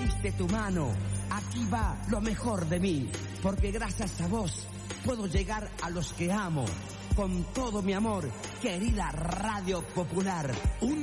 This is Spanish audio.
tendiste tu mano. Aquí va lo mejor de mí, porque gracias a vos puedo llegar a los que amo. Con todo mi amor, querida Radio Popular.